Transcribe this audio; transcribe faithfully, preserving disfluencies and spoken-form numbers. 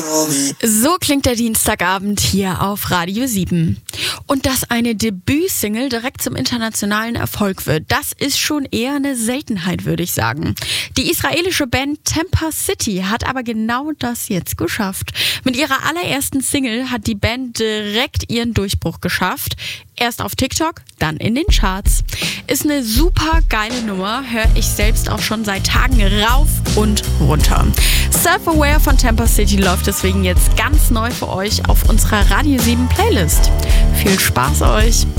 So klingt der Dienstagabend hier auf Radio sieben. Und dass eine Debütsingle direkt zum internationalen Erfolg wird, das ist schon eher eine Seltenheit, würde ich sagen. Die israelische Band Temper City hat aber genau das jetzt geschafft. Mit ihrer allerersten Single hat die Band direkt ihren Durchbruch geschafft. Erst auf TikTok, dann in den Charts. Ist eine super geile Nummer, höre ich selbst auch schon seit Tagen rauf und runter. Self-Aware von Temper City läuft deswegen jetzt ganz neu für euch auf unserer Radio sieben Playlist. Viel Spaß euch!